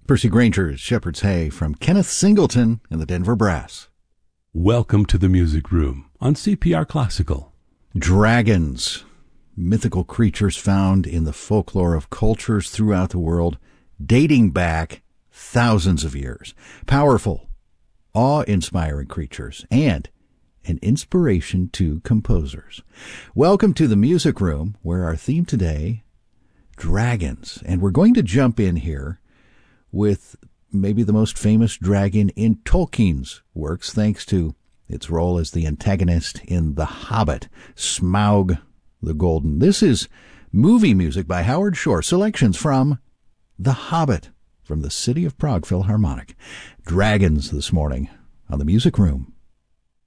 Percy Granger's Shepherd's Hay from Kenneth Singleton and the Denver Brass. Welcome to the Music Room on CPR Classical. Dragons, mythical creatures found in the folklore of cultures throughout the world, dating back thousands of years. Powerful, awe-inspiring creatures, and an inspiration to composers. Welcome to the Music Room, where our theme today, dragons. And we're going to jump in here with maybe the most famous dragon in Tolkien's works, thanks to its role as the antagonist in The Hobbit, Smaug the Golden. This is movie music by Howard Shore, selections from The Hobbit from the City of Prague Philharmonic. Dragons this morning on the Music Room.